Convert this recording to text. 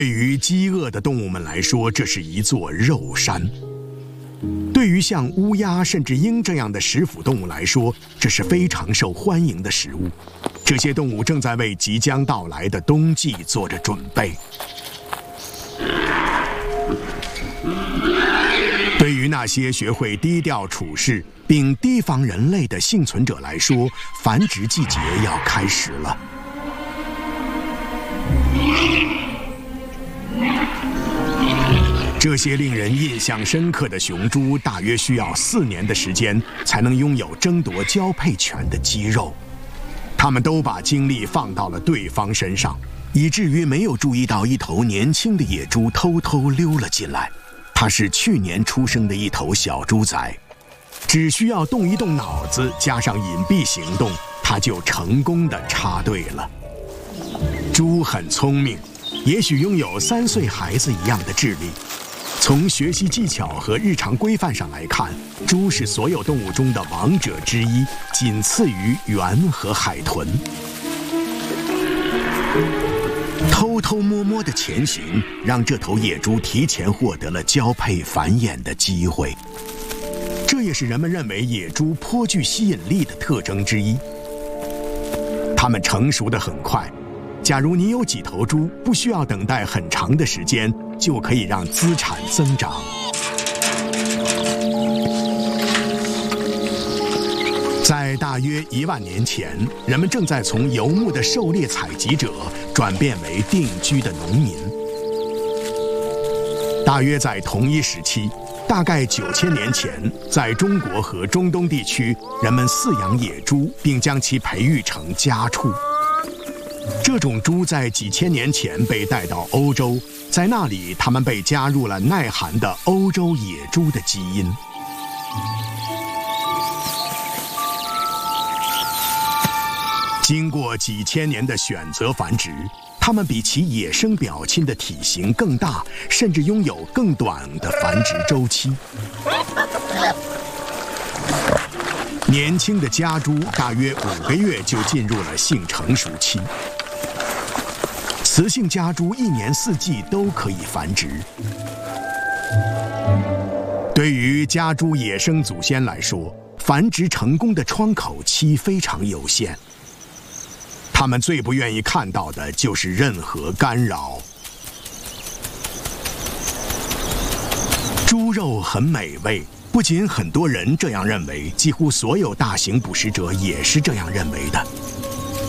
对于饥饿的动物们来说，这是一座肉山；对于像乌鸦甚至鹰这样的食腐动物来说，这是非常受欢迎的食物。这些动物正在为即将到来的冬季做着准备。对于那些学会低调处事并提防人类的幸存者来说，繁殖季节要开始了。这些令人印象深刻的雄猪大约需要4年的时间才能拥有争夺交配权的肌肉。他们都把精力放到了对方身上，以至于没有注意到一头年轻的野猪偷偷溜了进来。它是去年出生的一头小猪崽，只需要动一动脑子，加上隐蔽行动，它就成功地插队了。猪很聪明，也许拥有3岁孩子一样的智力。从学习技巧和日常规范上来看，猪是所有动物中的王者之一，仅次于猿和海豚。偷偷摸摸的前行，让这头野猪提前获得了交配繁衍的机会。这也是人们认为野猪颇具吸引力的特征之一。它们成熟得很快。假如你有几头猪，不需要等待很长的时间，就可以让资产增长。在大约1万年前，人们正在从游牧的狩猎采集者转变为定居的农民。大约在同一时期，大概9000年前，在中国和中东地区，人们饲养野猪，并将其培育成家畜。这种猪在几千年前被带到欧洲，在那里它们被加入了耐寒的欧洲野猪的基因。经过几千年的选择繁殖，它们比其野生表亲的体型更大，甚至拥有更短的繁殖周期。年轻的家猪大约5个月就进入了性成熟期。雌性家猪1年4季都可以繁殖。对于家猪野生祖先来说，繁殖成功的窗口期非常有限。他们最不愿意看到的就是任何干扰。猪肉很美味，不仅很多人这样认为，几乎所有大型捕食者也是这样认为的。